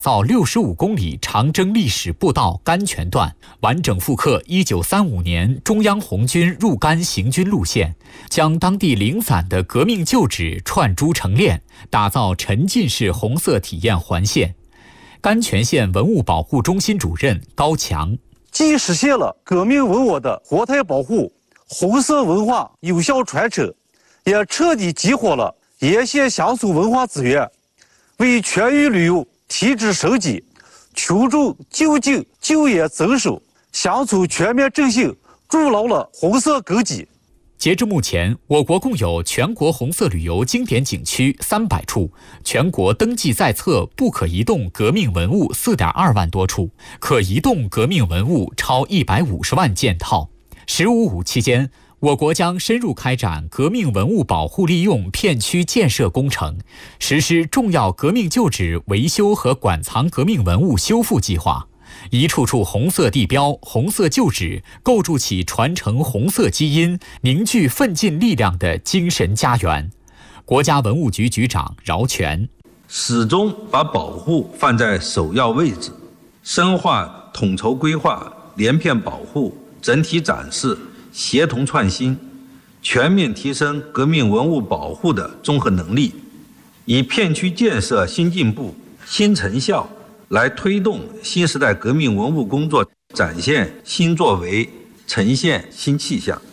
造65公里长征历史步道甘泉段，完整复刻1935年中央红军入甘行军路线，将当地零散的革命旧址串珠成链，打造沉浸式红色体验环线。甘泉县文物保护中心主任高强， 既实现了革命文物的活态保护、红色文化有效传承，也彻底激活了沿线乡村文化资源，为全域旅游提质升级、群众就近就业增收、乡村全面振兴筑牢了红色根基。 截至目前，我国共有全国红色旅游经典景区300处，全国登记在册不可移动革命文物4.2万多处，可移动革命文物超150万件套。15.5期间，我国将深入开展革命文物保护利用片区建设工程，实施重要革命旧址维修和馆藏革命文物修复计划，一处处红色地标、红色旧址，构筑起传承红色基因、凝聚奋进力量的精神家园。国家文物局局长饶全始终把保护放在首要位置，深化统筹规划、连片保护、整体展示、协同创新，全面提升革命文物保护的综合能力，以片区建设新进步、新成效来推动新时代革命文物工作展现新作为，呈现新气象。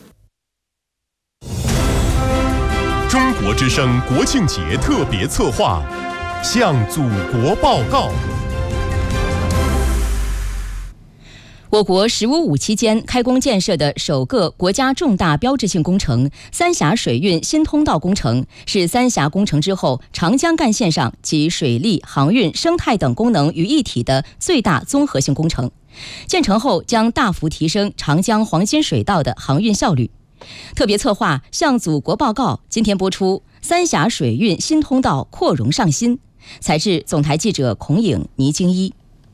中国之声国庆节特别策划，向祖国报告。 我国15.5期间开工建设的首个国家重大标志性工程三峡水运新通道工程，是三峡工程之后长江干线上集水利、航运、生态等功能于一体的最大综合性工程。建成后将大幅提升长江黄金水道的航运效率。特别策划向祖国报告今天播出三峡水运新通道扩容上新，采制总台记者孔颖、倪京一。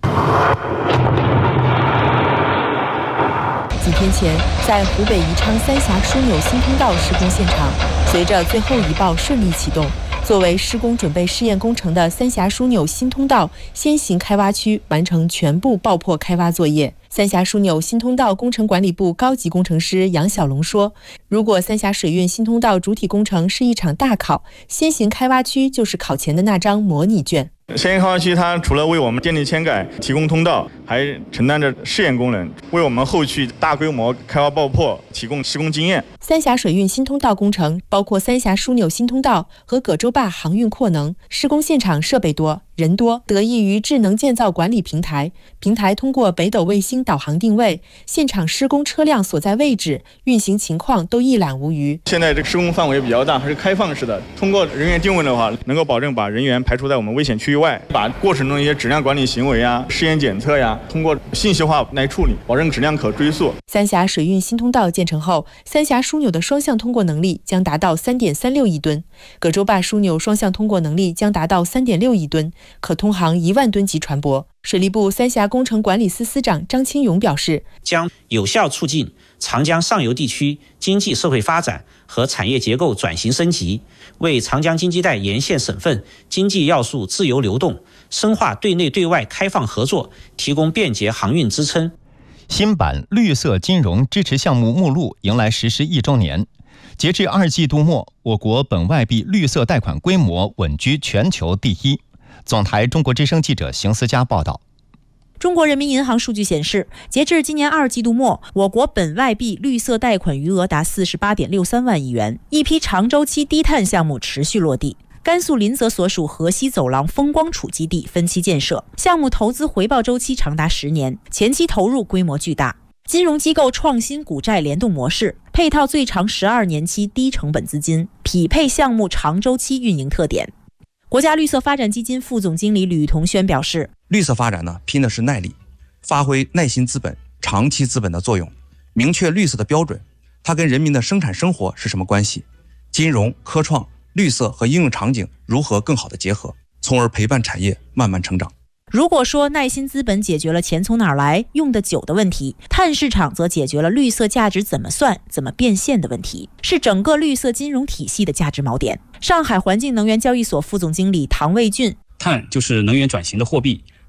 几天前，在湖北宜昌三峡枢纽新通道施工现场，随着最后一爆顺利启动，作为施工准备试验工程的三峡枢纽新通道先行开挖区完成全部爆破开挖作业。三峡枢纽新通道工程管理部高级工程师杨小龙说，如果三峡水运新通道主体工程是一场大考，先行开挖区就是考前的那张模拟卷。 先行开挖区它除了为我们建立签改、提供通道，还承担着试验功能，为我们后续大规模开挖爆破提供施工经验。 三峡水运新通道工程包括三峡枢纽新通道和葛洲坝航运扩能，施工现场设备多、人多，得益于智能建造管理平台。平台通过北斗卫星导航定位，现场施工车辆所在位置、运行情况都一览无余。 现在这个施工范围比较大，还是开放式的。通过人员定位的话，能够保证把人员排除在我们危险区域外，把过程中一些质量管理行为啊、试验检测呀，通过信息化来处理，保证质量可追溯。 三峡水运新通道建成后，三峡枢纽的双向通过能力将达到3.36亿吨，葛洲坝枢纽双向通过能力将达到3.6亿吨，可通航1万吨级船舶。水利部三峡工程管理司司长张清勇表示， 将有效促进长江上游地区经济社会发展和产业结构转型升级，为长江经济带沿线省份经济要素自由流动、深化对内对外开放合作提供便捷航运支撑。 新版绿色金融支持项目目录迎来实施1周年。截至2季度末，我国本外币绿色贷款规模稳居全球第1。总台中国之声记者邢思佳报道。 中国人民银行数据显示，截至今年2季度末，我国本外币绿色贷款余额达48.63万亿元，一批长周期低碳项目持续落地。甘肃临泽所属河西走廊风光储基地分期建设，项目投资回报周期长达10年，前期投入规模巨大。金融机构创新股债联动模式，配套最长12年期低成本资金，匹配项目长周期运营特点。国家绿色发展基金副总经理吕同轩表示， 绿色发展呢，拼的是耐力，发挥耐心资本、长期资本的作用，明确绿色的标准，它跟人民的生产生活是什么关系？金融、科创、绿色和应用场景如何更好的结合，从而陪伴产业慢慢成长。 如果说耐心资本解决了钱从哪儿来、用得久的问题，碳市场则解决了绿色价值怎么算、怎么变现的问题，是整个绿色金融体系的价值锚点。上海环境能源交易所副总经理唐卫俊， 碳就是能源转型的货币，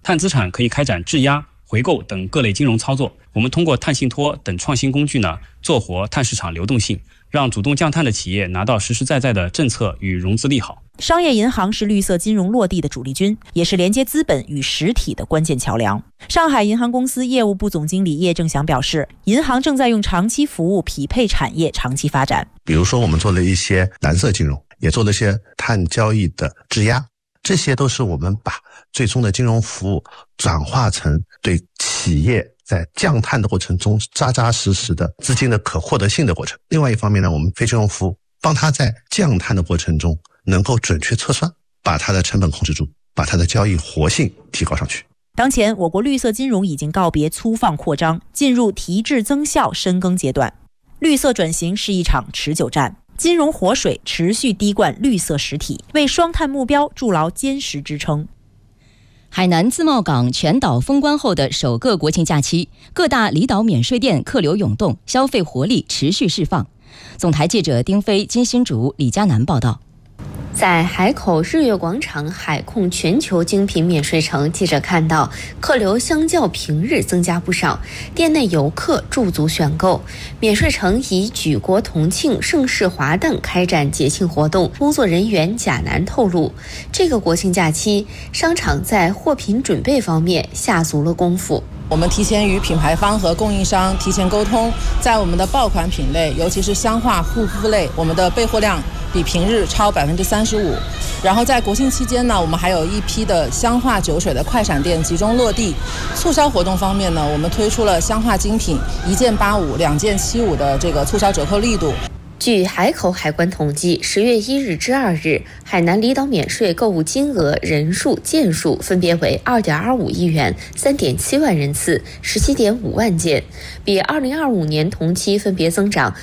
碳资产可以开展质押、回购等各类金融操作。我们通过碳信托等创新工具呢，做活碳市场流动性，让主动降碳的企业拿到实实在在的政策与融资利好。 商业银行是绿色金融落地的主力军，也是连接资本与实体的关键桥梁。上海银行公司业务部总经理叶正祥表示，银行正在用长期服务匹配产业长期发展。 比如说我们做了一些蓝色金融，也做了一些碳交易的质押，这些都是我们把最终的金融服务转化成对企业在降碳的过程中扎扎实实的资金的可获得性的过程。另外一方面呢，我们非金融服务帮他在降碳的过程中能够准确测算，把它的成本控制住，把它的交易活性提高上去。 当前，我国绿色金融已经告别粗放扩张，进入提质增效深耕阶段。绿色转型是一场持久战，金融活水持续滴灌绿色实体，为双碳目标筑牢坚实支撑。 海南自贸港全岛封关后的首个国庆假期，各大离岛免税店客流涌动，消费活力持续释放。总台记者丁飞、金新竹、李佳楠报道。 在海口日月广场海控全球精品免税城，记者看到客流相较平日增加不少，店内游客驻足选购。免税城以举国同庆、盛世华诞开展节庆活动。工作人员贾楠透露，这个国庆假期，商场在货品准备方面下足了功夫。 我们提前与品牌方和供应商提前沟通，在我们的爆款品类，尤其是香化护肤类，我们的备货量比平日超35%。然后在国庆期间呢，我们还有一批的香化酒水的快闪店集中落地。促销活动方面呢，我们推出了香化精品1件85、2件75的这个促销折扣力度。 据海口海关统计，10月1日至2日，海南离岛免税购物金额、人数、件数分别为2.25亿元、3.7万人次、17.5万件，比2025年同期分别增长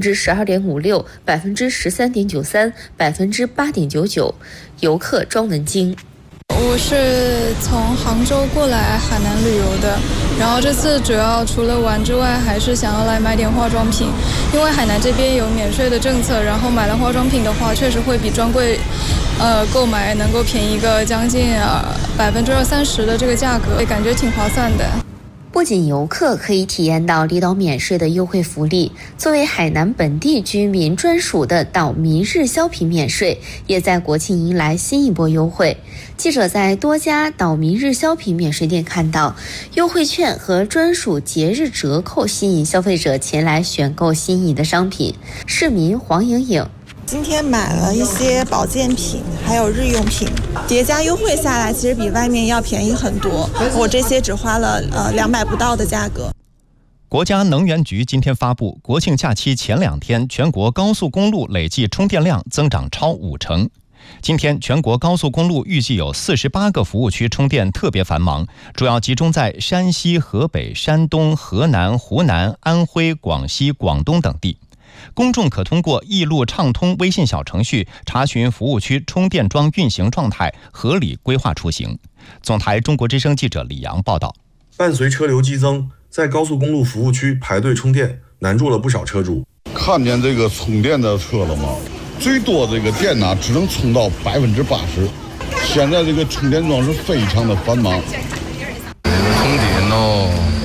12.56%、13.93%、8.99%。游客庄文晶。 我是从杭州过来海南旅游的，然后这次主要除了玩之外，还是想要来买点化妆品，因为海南这边有免税的政策，然后买了化妆品的话，确实会比专柜购买能够便宜个将近20-30%的这个价格，感觉挺划算的。 不仅游客可以体验到离岛免税的优惠福利，作为海南本地居民专属的岛民日销品免税，也在国庆迎来新一波优惠。记者在多家岛民日销品免税店看到，优惠券和专属节日折扣吸引消费者前来选购心仪的商品。市民黄莹莹。 今天买了一些保健品，还有日用品，叠加优惠下来，其实比外面要便宜很多。我这些只花了200不到的价格。 国家能源局今天发布，国庆假期前2天，全国高速公路累计充电量增长超50%。今天全国高速公路预计有48个服务区充电特别繁忙，主要集中在山西、河北、山东、河南、湖南、安徽、广西、广东等地。公众可通过易路畅通微信小程序查询服务区充电桩运行状态，合理规划出行。总台中国之声记者李阳报道。 伴随车流激增，在高速公路服务区排队充电难住了不少车主。 看见这个充电的车了吗？最多这个电呢只能充到80%，现在这个充电桩是非常的繁忙。 这个充电了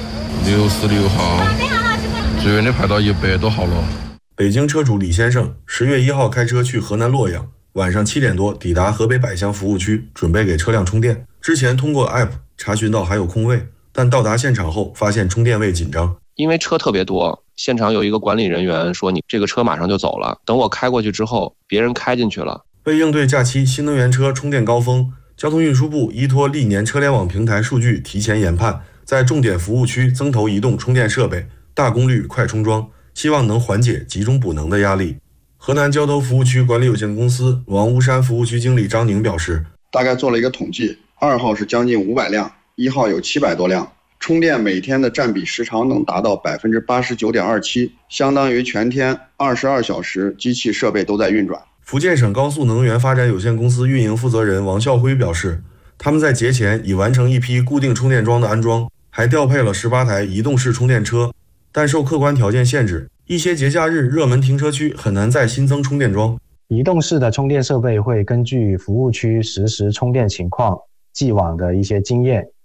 66号，最远的排到100多号了。 北京车主李先生10月1号开车去河南洛阳，晚上7点多抵达河北百乡服务区，准备给车辆充电。之前通过 App 查询到还有空位，但到达现场后发现充电位紧张。 因为车特别多，现场有一个管理人员说你这个车马上就走了，等我开过去之后，别人开进去了。 为应对假期新能源车充电高峰，交通运输部依托历年车联网平台数据提前研判，在重点服务区增投移动充电设备、大功率快充桩，希望能缓解集中补能的压力。河南交投服务区管理有限公司王屋山服务区经理张宁表示， 大概做了一个统计，2号是将近500辆，1号有700多辆，充电每天的占比时长能达到 89.27%， 相当于全天22小时机器设备都在运转。 福建省高速能源发展有限公司运营负责人王孝辉表示，他们在节前已完成一批固定充电桩的安装，还调配了18台移动式充电车，但受客观条件限制，一些节假日热门停车区很难再新增充电桩。 移动式的充电设备会根据服务区实时充电情况、既往的一些经验